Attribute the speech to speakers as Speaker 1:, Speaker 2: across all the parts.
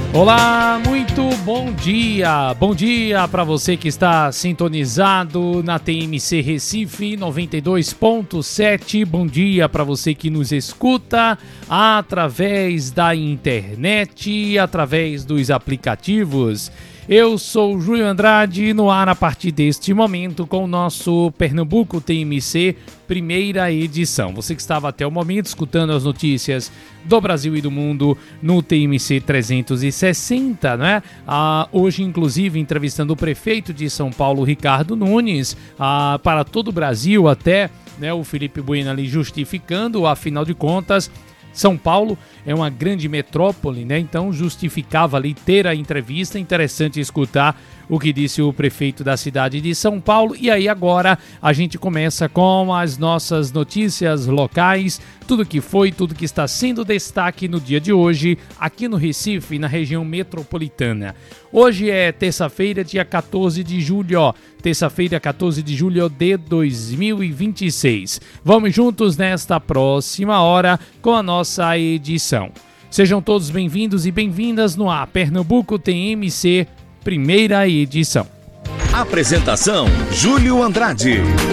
Speaker 1: Olá, muito bom dia! Bom dia para você que está sintonizado na TMC Recife 92.7. Bom dia para você que nos escuta através da internet, através dos aplicativos. Eu sou Júlio Andrade, no ar a partir deste momento com o nosso Pernambuco TMC, primeira edição. Você que estava até o momento escutando as notícias do Brasil e do mundo no TMC 360, né? Hoje, inclusive, entrevistando o prefeito de São Paulo, Ricardo Nunes, para todo o Brasil até, né? O Felipe Bueno ali justificando, afinal de contas, São Paulo é uma grande metrópole, né? Então justificava ali ter a entrevista. Interessante escutar o que disse o prefeito da cidade de São Paulo. E aí agora a gente começa com as nossas notícias locais, tudo que foi, tudo que está sendo destaque no dia de hoje aqui no Recife, na região metropolitana. Hoje é terça-feira, dia 14 de julho, terça-feira, 14 de julho de 2026. Vamos juntos nesta próxima hora com a nossa edição. Sejam todos bem-vindos e bem-vindas no ar Pernambuco TMC, primeira edição.
Speaker 2: Apresentação: Júlio Andrade.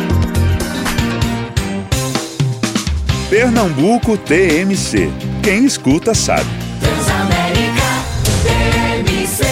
Speaker 2: Pernambuco TMC. Quem escuta sabe.
Speaker 3: Transamérica TMC.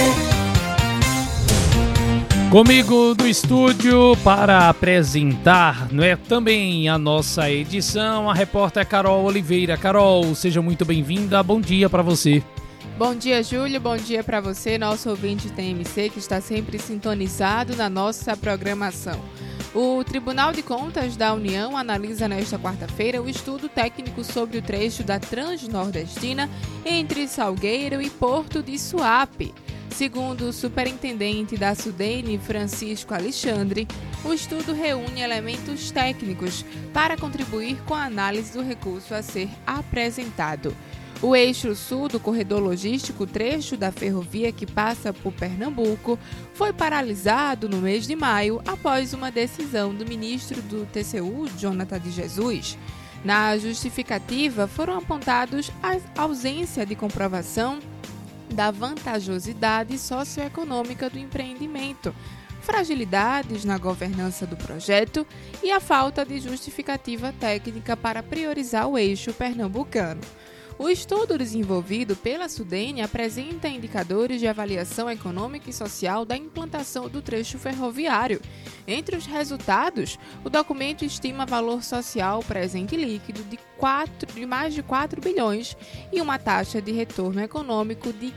Speaker 1: Comigo no estúdio para apresentar, também a nossa edição, a repórter Carol Oliveira. Carol, seja muito bem-vinda, bom dia para você.
Speaker 4: Bom dia, Júlio, bom dia para você, nosso ouvinte TMC, que está sempre sintonizado na nossa programação. O Tribunal de Contas da União analisa nesta quarta-feira o estudo técnico sobre o trecho da Transnordestina entre Salgueiro e Porto de Suape. Segundo o superintendente da SUDENE, Francisco Alexandre, o estudo reúne elementos técnicos para contribuir com a análise do recurso a ser apresentado. O eixo sul do corredor logístico, trecho da ferrovia que passa por Pernambuco, foi paralisado no mês de maio após uma decisão do ministro do TCU, Jonathan de Jesus. Na justificativa, foram apontados a ausência de comprovação da vantajosidade socioeconômica do empreendimento, fragilidades na governança do projeto e a falta de justificativa técnica para priorizar o eixo pernambucano. O estudo desenvolvido pela SUDENE apresenta indicadores de avaliação econômica e social da implantação do trecho ferroviário. Entre os resultados, o documento estima valor social presente líquido de mais de 4 bilhões e uma taxa de retorno econômico de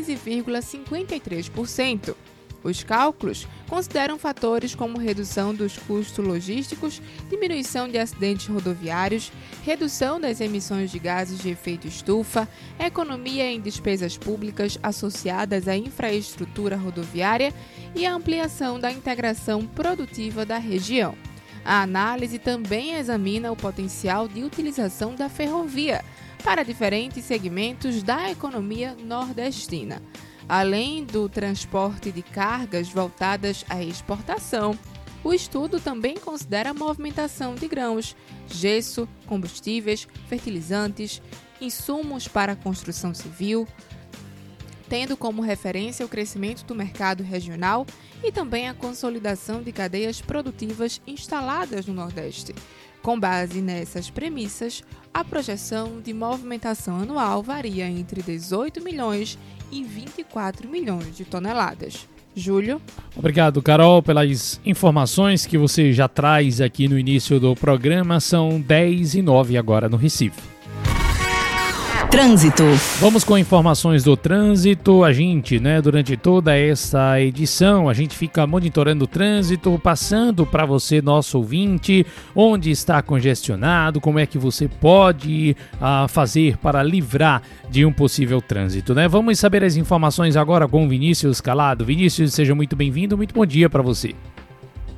Speaker 4: 15,53%. Os cálculos consideram fatores como redução dos custos logísticos, diminuição de acidentes rodoviários, redução das emissões de gases de efeito estufa, economia em despesas públicas associadas à infraestrutura rodoviária e a ampliação da integração produtiva da região. A análise também examina o potencial de utilização da ferrovia para diferentes segmentos da economia nordestina. Além do transporte de cargas voltadas à exportação, o estudo também considera a movimentação de grãos, gesso, combustíveis, fertilizantes, insumos para a construção civil, tendo como referência o crescimento do mercado regional e também a consolidação de cadeias produtivas instaladas no Nordeste. Com base nessas premissas, a projeção de movimentação anual varia entre 18 milhões e 24 milhões de toneladas. Júlio?
Speaker 1: Obrigado, Carol, pelas informações que você já traz aqui no início do programa. São 10h09 agora no Recife.
Speaker 3: Trânsito.
Speaker 1: Vamos com informações do trânsito. A gente, durante toda essa edição, a gente fica monitorando o trânsito, passando para você, nosso ouvinte, onde está congestionado, como é que você pode fazer para livrar de um possível trânsito, Vamos saber as informações agora com o Vinícius Calado. Vinícius, seja muito bem-vindo, muito bom dia para você.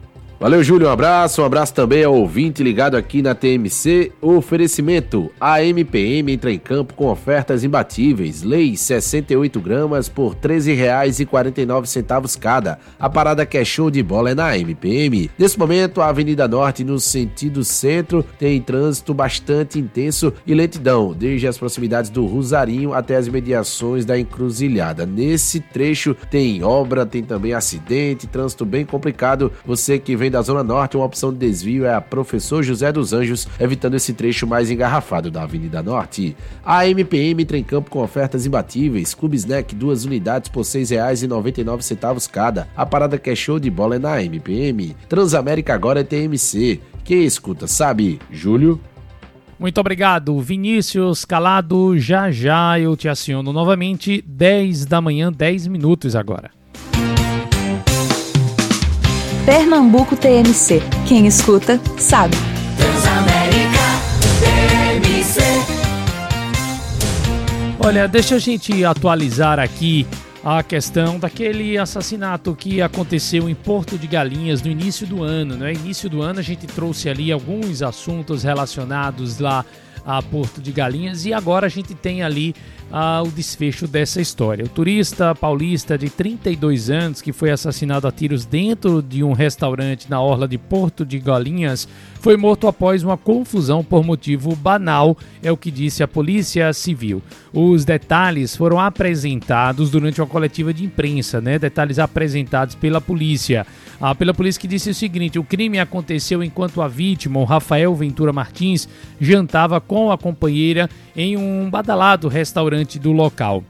Speaker 5: Valeu, Júlio, um abraço também ao ouvinte ligado aqui na TMC. Oferecimento, a MPM entra em campo com ofertas imbatíveis, leite 68 gramas por R$ 13,49 cada. A parada que é show de bola é na MPM. Nesse momento, a Avenida Norte no sentido centro tem trânsito bastante intenso e lentidão, desde as proximidades do Rosarinho até as imediações da Encruzilhada. Nesse trecho tem obra, tem também acidente, trânsito bem complicado. Você que vem da Zona Norte, uma opção de desvio é a Professor José dos Anjos, evitando esse trecho mais engarrafado da Avenida Norte. A MPM entra em campo com ofertas imbatíveis. Clube Snack, 2 unidades por R$ 6,99 cada. A parada que é show de bola é na MPM. Transamérica agora é TMC. Quem escuta sabe. Júlio?
Speaker 1: Muito obrigado, Vinícius Calado. Já eu te aciono novamente, 10 da manhã, 10 minutos agora.
Speaker 6: Pernambuco TMC. Quem escuta, sabe.
Speaker 3: Transamérica TMC.
Speaker 1: Olha, deixa a gente atualizar aqui a questão daquele assassinato que aconteceu em Porto de Galinhas no início do ano, né? Início do ano a gente trouxe ali alguns assuntos relacionados lá a Porto de Galinhas e agora a gente tem ali o desfecho dessa história. O turista paulista de 32 anos que foi assassinado a tiros dentro de um restaurante na orla de Porto de Galinhas foi morto após uma confusão por motivo banal, é o que disse a Polícia Civil. Os detalhes foram apresentados durante uma coletiva de imprensa, né? Detalhes apresentados pela polícia. Pela polícia que disse o seguinte: o crime aconteceu enquanto a vítima, o Rafael Ventura Martins, jantava com a companheira em um badalado restaurante do local.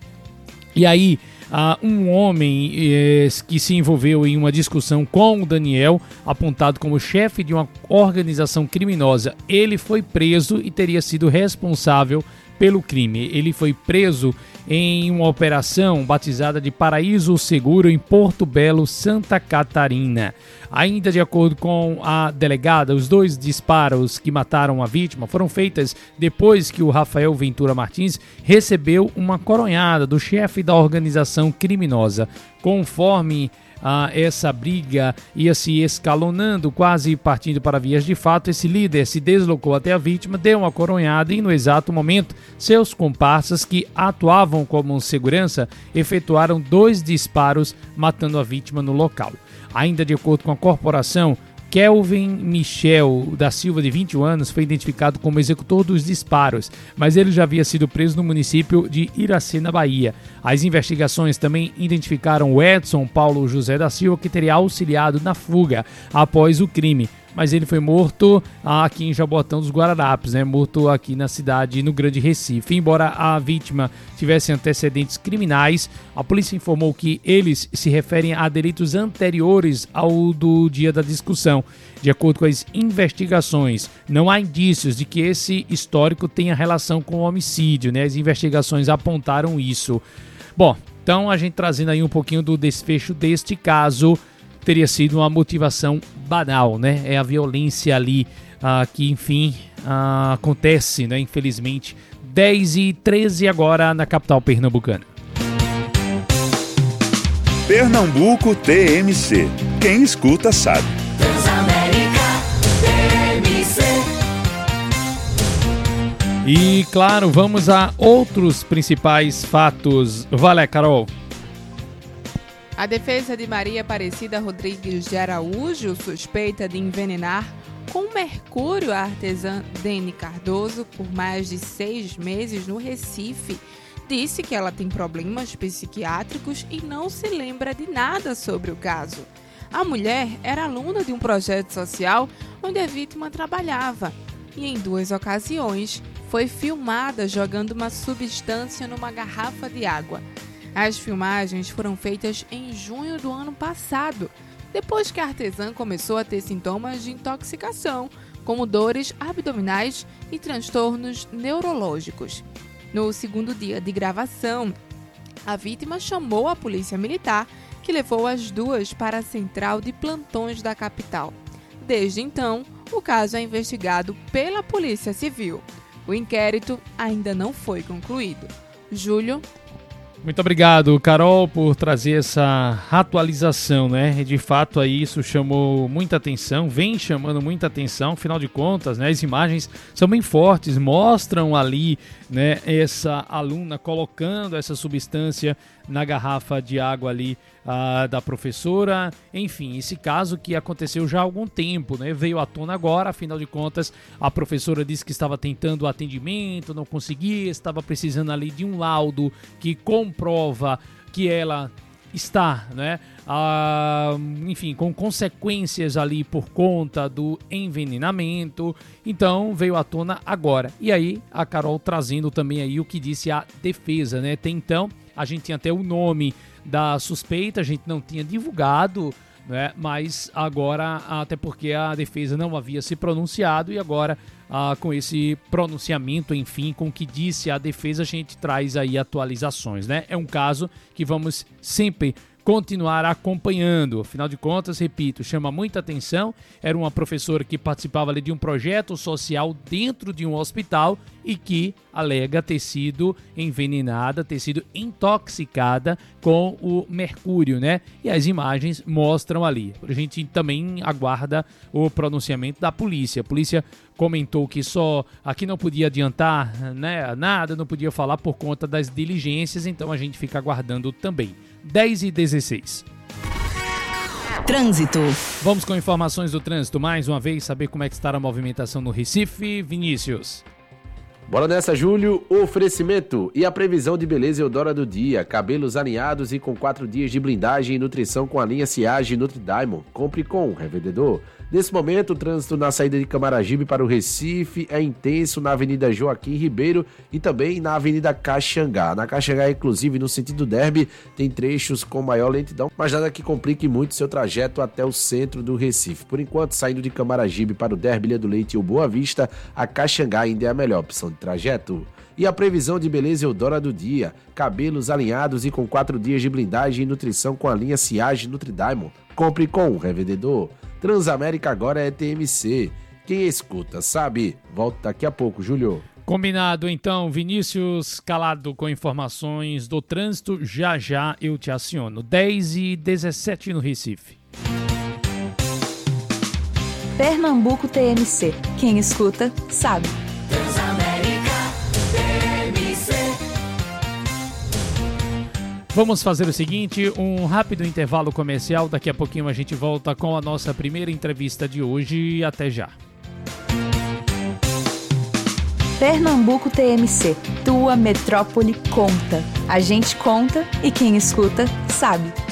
Speaker 1: E aí, um homem que se envolveu em uma discussão com o Daniel, apontado como chefe de uma organização criminosa, ele foi preso e teria sido responsável pelo crime. Ele foi preso em uma operação batizada de Paraíso Seguro em Porto Belo, Santa Catarina. Ainda de acordo com a delegada, os 2 disparos que mataram a vítima foram feitos depois que o Rafael Ventura Martins recebeu uma coronhada do chefe da organização criminosa. Conforme essa briga ia se escalonando, quase partindo para vias de fato, esse líder se deslocou até a vítima, deu uma coronhada e no exato momento seus comparsas que atuavam como segurança efetuaram 2 disparos matando a vítima no local. Ainda de acordo com a corporação, Kelvin Michel da Silva, de 21 anos, foi identificado como executor dos disparos, mas ele já havia sido preso no município de Iracema, Bahia. As investigações também identificaram o Edson Paulo José da Silva, que teria auxiliado na fuga após o crime. Mas ele foi morto aqui em Jaboatão dos Guararapes, né? Morto aqui na cidade, no Grande Recife. Embora a vítima tivesse antecedentes criminais, a polícia informou que eles se referem a delitos anteriores ao do dia da discussão. De acordo com as investigações, não há indícios de que esse histórico tenha relação com o homicídio, né? As investigações apontaram isso. Bom, então a gente trazendo aí um pouquinho do desfecho deste caso, teria sido uma motivação banal, né? É a violência ali que, enfim, acontece, né? Infelizmente, 10h13 agora na capital pernambucana.
Speaker 2: Pernambuco TMC. Quem escuta sabe.
Speaker 3: Transamérica TMC.
Speaker 1: E, claro, vamos a outros principais fatos. Vai, Carol.
Speaker 4: A defesa de Maria Aparecida Rodrigues de Araújo, suspeita de envenenar com mercúrio a artesã Dene Cardoso por mais de 6 meses no Recife, disse que ela tem problemas psiquiátricos e não se lembra de nada sobre o caso. A mulher era aluna de um projeto social onde a vítima trabalhava e em 2 ocasiões foi filmada jogando uma substância numa garrafa de água. As filmagens foram feitas em junho do ano passado, depois que a artesã começou a ter sintomas de intoxicação, como dores abdominais e transtornos neurológicos. No 2º dia de gravação, a vítima chamou a polícia militar, que levou as 2 para a central de plantões da capital. Desde então, o caso é investigado pela Polícia Civil. O inquérito ainda não foi concluído. Júlio?
Speaker 1: Muito obrigado, Carol, por trazer essa atualização, né? De fato, aí isso chamou muita atenção, vem chamando muita atenção, afinal de contas, né? As imagens são bem fortes, mostram ali, né, essa aluna colocando essa substância na garrafa de água ali da professora. Enfim, esse caso que aconteceu já há algum tempo, né? Veio à tona agora, afinal de contas, a professora disse que estava tentando o atendimento, não conseguia, estava precisando ali de um laudo que comprova que ela está, né, enfim, com consequências ali por conta do envenenamento. Então veio à tona agora. E aí a Carol trazendo também aí o que disse a defesa, né? Até então a gente tinha até o nome da suspeita, a gente não tinha divulgado, né? Mas agora, até porque a defesa não havia se pronunciado, e agora com esse pronunciamento, enfim, com o que disse a defesa, a gente traz aí atualizações, né? É um caso que vamos sempre continuar acompanhando. Afinal de contas, repito, chama muita atenção. Era uma professora que participava ali de um projeto social dentro de um hospital e que alega ter sido envenenada, ter sido intoxicada com o mercúrio, né? E as imagens mostram ali. A gente também aguarda o pronunciamento da polícia. A polícia comentou que só aqui não podia adiantar, né, nada, não podia falar por conta das diligências, então a gente fica aguardando também. 10h16.
Speaker 6: Trânsito.
Speaker 1: Vamos com informações do trânsito mais uma vez, saber como é que está a movimentação no Recife. Vinícius.
Speaker 5: Bora nessa, Júlio. Oferecimento e a previsão de beleza Eudora do dia. Cabelos alinhados e com 4 dias de blindagem e nutrição com a linha Ciage Nutri Diamond. Compre com o revendedor. Nesse momento, o trânsito na saída de Camaragibe para o Recife é intenso na Avenida Joaquim Ribeiro e também na Avenida Caxangá. Na Caxangá, inclusive, no sentido Derby, tem trechos com maior lentidão, mas nada que complique muito seu trajeto até o centro do Recife. Por enquanto, saindo de Camaragibe para o Derby, Ilha do Leite e o Boa Vista, a Caxangá ainda é a melhor opção de trajeto. E a previsão de beleza Eudora do dia. Cabelos alinhados e com 4 dias de blindagem e nutrição com a linha Ciage Nutri Diamond. Compre com o revendedor. Transamérica agora é TMC. Quem escuta sabe. Volto daqui a pouco, Júlio.
Speaker 1: Combinado, então, Vinícius Calado com informações do trânsito. Já já eu te aciono. 10h17 no Recife.
Speaker 6: Pernambuco TMC. Quem escuta sabe.
Speaker 3: Transamérica TMC.
Speaker 1: Vamos fazer o seguinte, um rápido intervalo comercial. Daqui a pouquinho a gente volta com a nossa primeira entrevista de hoje. Até já.
Speaker 6: Pernambuco TMC. Tua metrópole conta. A gente conta e quem escuta sabe.